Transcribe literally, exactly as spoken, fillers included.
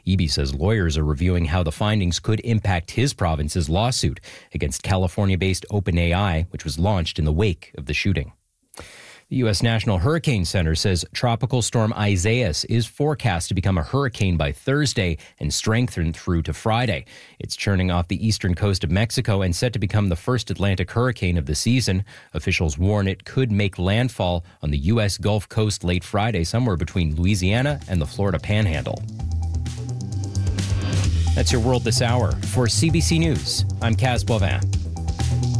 Eby says lawyers are reviewing how the findings could impact his province's lawsuit against California-based OpenAI, which was launched in the wake of the shooting. The U S National Hurricane Center says Tropical Storm Isaias is forecast to become a hurricane by Thursday and strengthen through to Friday. It's churning off the eastern coast of Mexico and set to become the first Atlantic hurricane of the season. Officials warn it could make landfall on the U S Gulf Coast late Friday, somewhere between Louisiana and the Florida Panhandle. That's your world this hour. For C B C News, I'm Kaz Boivin.